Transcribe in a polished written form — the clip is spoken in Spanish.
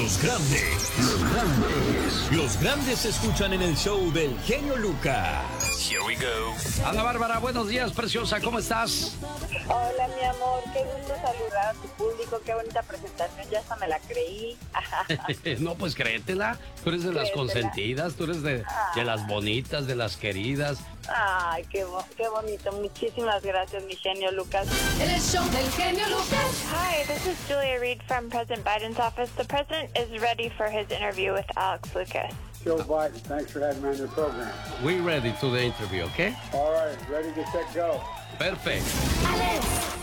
Los grandes. Los grandes. Los grandes se escuchan en el show del genio Lucas. Here we go. Ana Bárbara, buenos días, preciosa, ¿cómo estás? Hola, mi amor, qué gusto saludar a tu público, qué bonita presentación, ya hasta me la creí. No, pues créetela, tú eres de las consentidas, tú eres de las bonitas, de las queridas. Ay, qué bonito, muchísimas gracias, mi genio Lucas. El show del genio Lucas. Hi, this is Julia Reed from President Biden's office. The president is ready for his interview with Alex Lucas. Joe Biden, thanks for having me on your program. We're ready to the interview, okay? All right, ready to set go. Perfect. Alex,